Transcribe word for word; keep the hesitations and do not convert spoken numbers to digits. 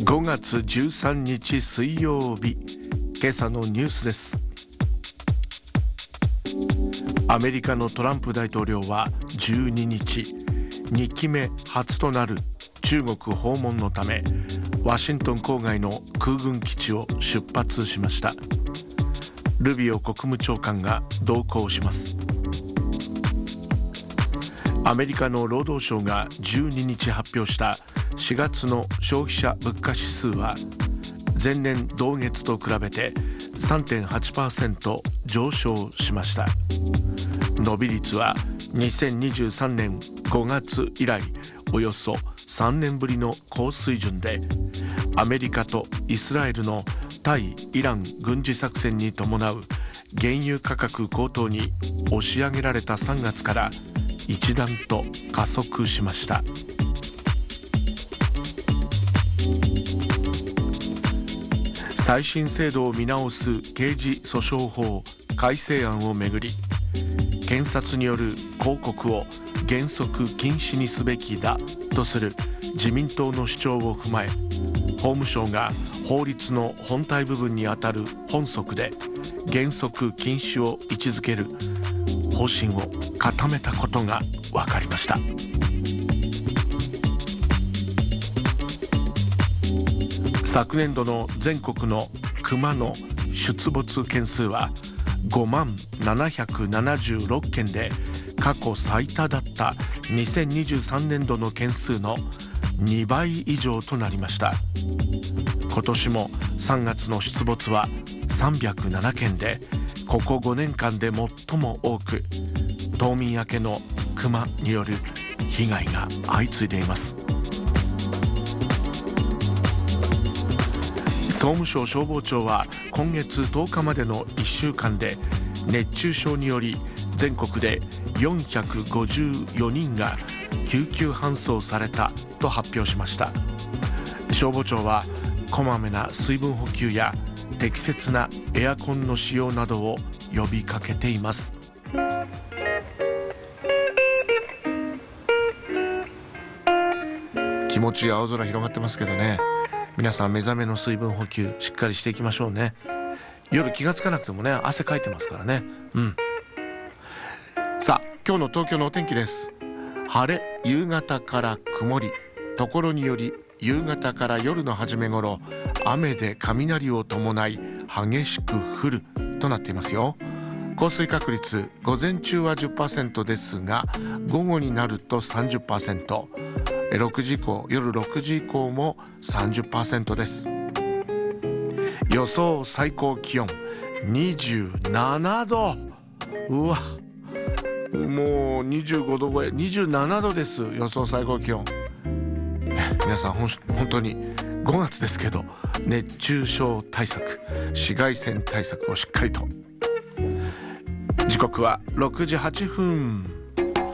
ごがつじゅうさんにち水曜日、今朝のニュースです。アメリカのトランプ大統領はじゅうににち、にきめ初となる中国訪問のためワシントン郊外の空軍基地を出発しました。ルビオ国務長官が同行します。アメリカの労働省がじゅうににち発表したしがつの消費者物価指数は前年同月と比べて さんてんはちパーセント 上昇しました。伸び率はにせんにじゅうさんねんごがつ以来およそさんねんぶりの高水準で、アメリカとイスラエルの対イラン軍事作戦に伴う原油価格高騰に押し上げられたさんがつから一段と加速しました。再審制度を見直す刑事訴訟法改正案をめぐり、検察による広告を原則禁止にすべきだとする自民党の主張を踏まえ、法務省が法律の本体部分にあたる本則で原則禁止を位置づける方針を固めたことが分かりました。昨年度の全国のクマの出没件数はごまんななひゃくななじゅうろっけんで過去最多だったにせんにじゅうさんねんどの件数のにばい以上となりました。今年もさんがつの出没はさんびゃくななけんで、ここごねんかんで最も多く、冬眠明けのクマによる被害が相次いでいます。総務省消防庁は今月とおかまでのいっしゅうかんで熱中症により全国でよんひゃくごじゅうよにんが救急搬送されたと発表しました。消防庁はこまめな水分補給や適切なエアコンの使用などを呼びかけています。気持ちいい青空広がってますけどね、皆さん目覚めの水分補給しっかりしていきましょうね。夜気がつかなくてもね、汗かいてますからね。うんさあ、今日の東京のお天気です。晴れ、夕方から曇り、ところにより夕方から夜の初め頃雨で雷を伴い激しく降るとなっていますよ。降水確率午前中は じゅっパーセント ですが、午後になると さんじゅっパーセント、ろくじ以降、夜ろくじ以降も さんじゅっパーセント です。予想最高気温にじゅうななど。うわ、もうにじゅうごど超え、にじゅうななどです。予想最高気温。皆さんほん本当にごがつですけど、熱中症対策、紫外線対策をしっかりと。時刻はろくじはっぷん。